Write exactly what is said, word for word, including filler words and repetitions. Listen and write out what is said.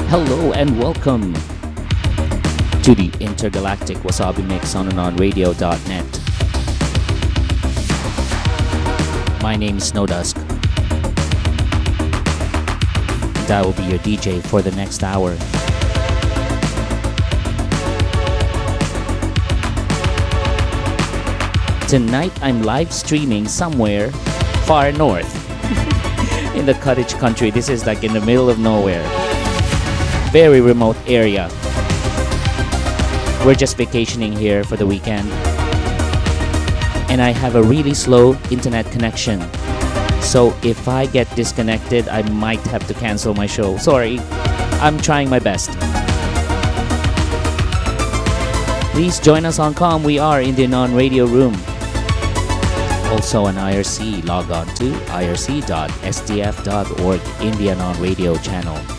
Hello and welcome to the Intergalactic Wasabi Mix on and on radio dot net. My name is Snowdusk, and I will be your D J for the next hour. Tonight I'm live streaming somewhere far north in the cottage country. This is like in the middle of nowhere. Very remote area. We're just vacationing here for the weekend. And I have a really slow internet connection. So if I get disconnected, I might have to cancel my show. Sorry, I'm trying my best. Please join us on com. We are in the non-radio room. Also on I R C, log on to I R C dot S D F dot org, India Non-Radio channel.